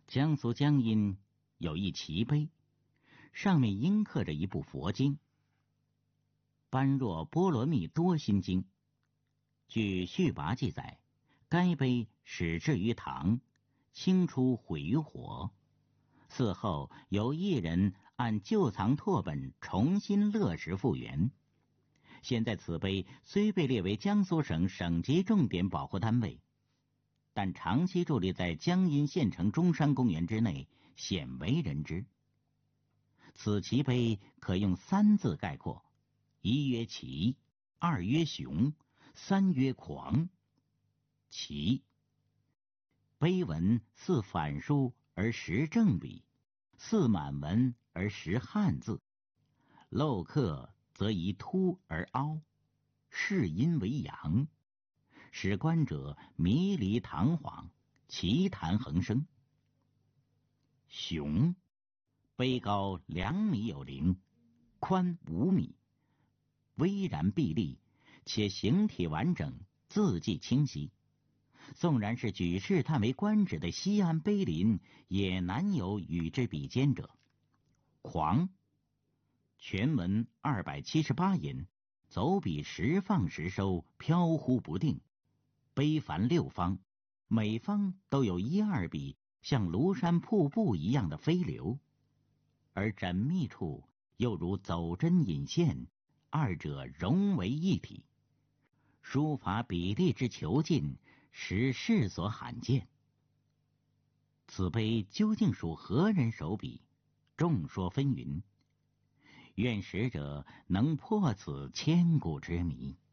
江苏江阴有一奇碑，上面印刻着一部佛经《般若波罗蜜多心经》。据续跋记载，该碑始制于唐，清初毁于火。嗣后有一人按旧藏拓本重新勒石复原。现在此碑虽被列为江苏省省级重点保护单位，但长期伫立在江阴县城中山公园之内，鲜为人知。此奇碑可用3字概括：一曰奇，二曰雄，三曰狂。奇，碑文似反书而实正笔，似满文而实汉字，镂刻则宜凸而凹，视阴为阳，使观者迷离堂皇，奇谈横生。雄，碑高2米有灵，宽5米，巍然壁立，且形体完整，字迹清晰。纵然是举世叹为观止的西安碑林，也难有与之比肩者。狂，全文278音，走笔时放时收，飘忽不定。碑繁6方，每方都有1、2笔像庐山瀑布一样的飞流，而缜密处又如走针引线，二者融为一体，书法比例之遒劲，实世所罕见。此碑究竟属何人手笔？众说纷纭，愿使者能破此千古之谜。